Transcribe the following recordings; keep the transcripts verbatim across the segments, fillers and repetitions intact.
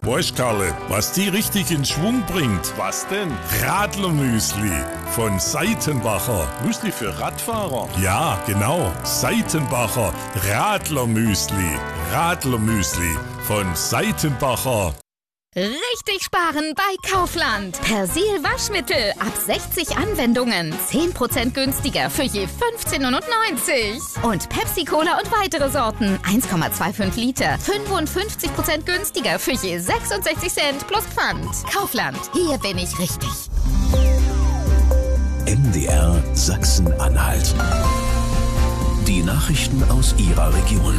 Weißt Karle, was die richtig in Schwung bringt? Was denn? Radlermüsli von Seitenbacher. Müsli für Radfahrer? Ja, genau. Seitenbacher Radlermüsli. Radlermüsli von Seitenbacher. Richtig sparen bei Kaufland. Persil Waschmittel ab sechzig Anwendungen. zehn Prozent günstiger für je fünfzehn neunundneunzig. Und Pepsi Cola und weitere Sorten. eins Komma fünfundzwanzig Liter. fünfundfünfzig Prozent günstiger für je sechsundsechzig Cent plus Pfand. Kaufland. Hier bin ich richtig. M D R Sachsen-Anhalt. Die Nachrichten aus Ihrer Region.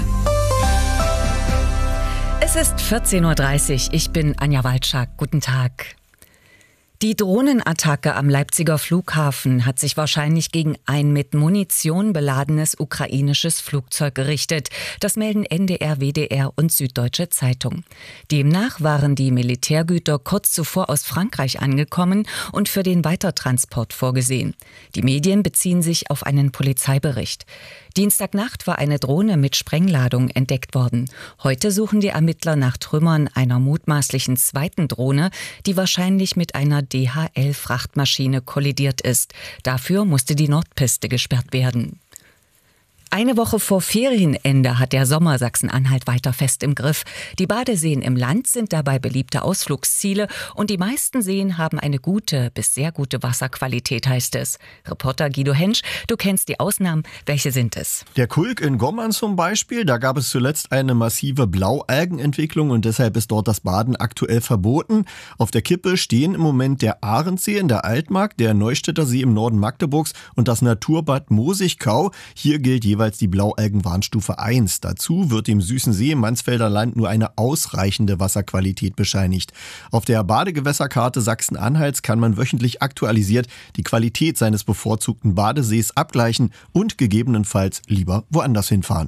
Es ist vierzehn Uhr dreißig. Ich bin Anja Walczak. Guten Tag. Die Drohnenattacke am Leipziger Flughafen hat sich wahrscheinlich gegen ein mit Munition beladenes ukrainisches Flugzeug gerichtet. Das melden N D R, W D R und Süddeutsche Zeitung. Demnach waren die Militärgüter kurz zuvor aus Frankreich angekommen und für den Weitertransport vorgesehen. Die Medien beziehen sich auf einen Polizeibericht. Dienstagnacht war eine Drohne mit Sprengladung entdeckt worden. Heute suchen die Ermittler nach Trümmern einer mutmaßlichen zweiten Drohne, die wahrscheinlich mit einer D H L-Frachtmaschine kollidiert ist. Dafür musste die Nordpiste gesperrt werden. Eine Woche vor Ferienende hat der Sommer Sachsen-Anhalt weiter fest im Griff. Die Badeseen im Land sind dabei beliebte Ausflugsziele und die meisten Seen haben eine gute bis sehr gute Wasserqualität, heißt es. Reporter Guido Hensch, du kennst die Ausnahmen. Welche sind es? Der Kulk in Gommern zum Beispiel, da gab es zuletzt eine massive Blaualgenentwicklung und deshalb ist dort das Baden aktuell verboten. Auf der Kippe stehen im Moment der Ahrensee in der Altmark, der Neustädter See im Norden Magdeburgs und das Naturbad Mosigkau. Hier gilt jeweils die Blaualgenwarnstufe eins. Dazu wird dem Süßen See im Mansfelder Land nur eine ausreichende Wasserqualität bescheinigt. Auf der Badegewässerkarte Sachsen-Anhalts kann man wöchentlich aktualisiert die Qualität seines bevorzugten Badesees abgleichen und gegebenenfalls lieber woanders hinfahren.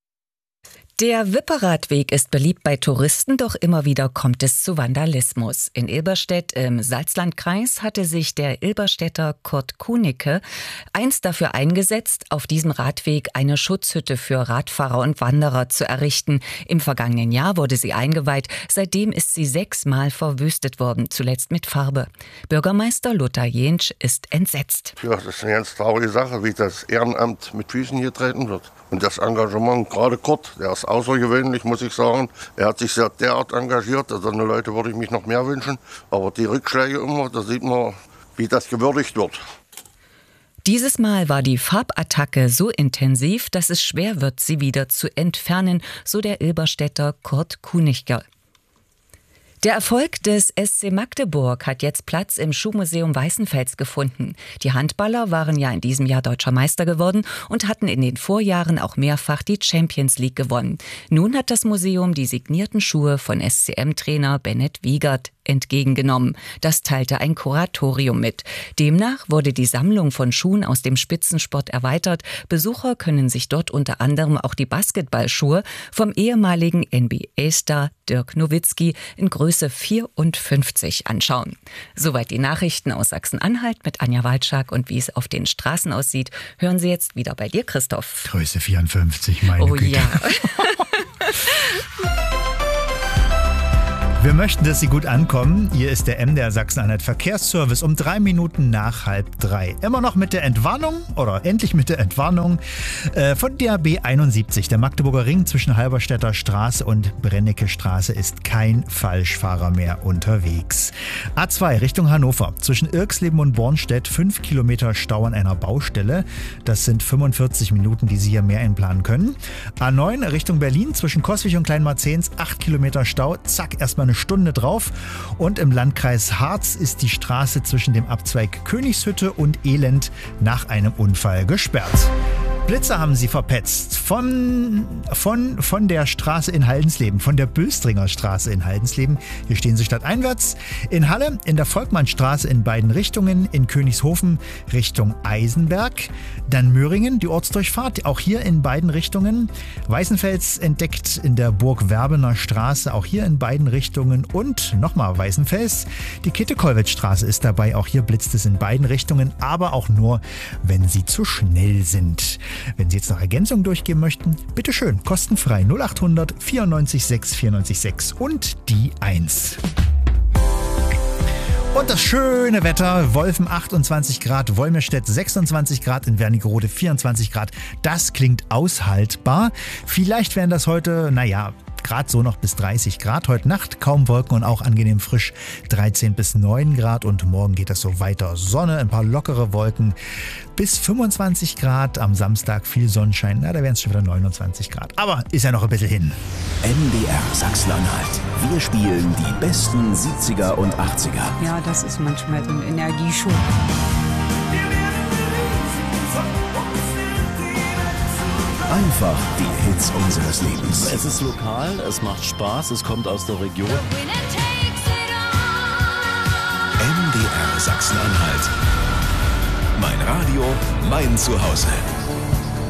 Der Wipperadweg ist beliebt bei Touristen, doch immer wieder kommt es zu Vandalismus. In Ilberstedt im Salzlandkreis hatte sich der Ilberstädter Kurt Kunicke einst dafür eingesetzt, auf diesem Radweg eine Schutzhütte für Radfahrer und Wanderer zu errichten. Im vergangenen Jahr wurde sie eingeweiht. Seitdem ist sie sechsmal verwüstet worden, zuletzt mit Farbe. Bürgermeister Lothar Jentsch ist entsetzt. Ja, das ist eine ganz traurige Sache, wie das Ehrenamt mit Füßen getreten wird. Und das Engagement, gerade Kurt, der ist außergewöhnlich, muss ich sagen. Er hat sich sehr derart engagiert, also eine Leute würde ich mich noch mehr wünschen. Aber die Rückschläge immer, da sieht man, wie das gewürdigt wird. Dieses Mal war die Farbattacke so intensiv, dass es schwer wird, sie wieder zu entfernen, so der Ilberstädter Kurt Kunicke. Der Erfolg des S C Magdeburg hat jetzt Platz im Schuhmuseum Weißenfels gefunden. Die Handballer waren ja in diesem Jahr Deutscher Meister geworden und hatten in den Vorjahren auch mehrfach die Champions League gewonnen. Nun hat das Museum die signierten Schuhe von S C M-Trainer Bennett Wiegert entgegengenommen. Das teilte ein Kuratorium mit. Demnach wurde die Sammlung von Schuhen aus dem Spitzensport erweitert. Besucher können sich dort unter anderem auch die Basketballschuhe vom ehemaligen N B A-Star Dirk Nowitzki in Größe vierundfünfzig anschauen. Soweit die Nachrichten aus Sachsen-Anhalt mit Anja Walczak, und wie es auf den Straßen aussieht, hören Sie jetzt wieder bei dir, Christoph. Größe vierundfünfzig, meine Oh Güte. ja. Wir möchten, dass Sie gut ankommen. Hier ist der M D R Sachsen-Anhalt Verkehrsservice um drei Minuten nach halb drei. Immer noch mit der Entwarnung, oder endlich mit der Entwarnung äh, von der B einundsiebzig. Der Magdeburger Ring zwischen Halberstädter Straße und Brennecke Straße ist kein Falschfahrer mehr unterwegs. A zwei Richtung Hannover. Zwischen Irxleben und Bornstedt fünf Kilometer Stau an einer Baustelle. Das sind fünfundvierzig Minuten, die Sie hier mehr einplanen können. A neun Richtung Berlin zwischen Coswig und Kleinmarzehns acht Kilometer Stau. Zack, erstmal eine Stunde drauf. Und im Landkreis Harz ist die Straße zwischen dem Abzweig Königshütte und Elend nach einem Unfall gesperrt. Blitzer haben sie verpetzt. Von, von, von der Straße in Haldensleben, von der Bülstringer Straße in Haldensleben. Hier stehen sie stadteinwärts. In Halle, in der Volkmannstraße in beiden Richtungen. In Königshofen Richtung Eisenberg. Dann Möhringen, die Ortsdurchfahrt, auch hier in beiden Richtungen. Weißenfels entdeckt in der Burg-Werbener Straße, auch hier in beiden Richtungen. Und nochmal Weißenfels, die Käthe-Kollwitz-Straße ist dabei. Auch hier blitzt es in beiden Richtungen, aber auch nur, wenn sie zu schnell sind. Wenn Sie jetzt noch Ergänzungen durchgeben möchten, bitteschön, kostenfrei null acht hundert vierundneunzig sechs vierundneunzig sechs und die eins. Und das schöne Wetter, Wolfen achtundzwanzig Grad, Wolmirstedt sechsundzwanzig Grad, in Wernigerode vierundzwanzig Grad. Das klingt aushaltbar. Vielleicht wären das heute, naja, gerade so noch bis dreißig Grad. Heute Nacht kaum Wolken und auch angenehm frisch, dreizehn bis neun Grad. Und morgen geht das so weiter. Sonne, ein paar lockere Wolken bis fünfundzwanzig Grad. Am Samstag viel Sonnenschein, na, da wären es schon wieder neunundzwanzig Grad. Aber ist ja noch ein bisschen hin. M D R Sachsen-Anhalt. Wir spielen die besten siebziger und achtziger. Ja, das ist manchmal so ein Energieschub. Einfach die Hits unseres Lebens. Es ist lokal, es macht Spaß, es kommt aus der Region. M D R Sachsen-Anhalt. Mein Radio, mein Zuhause.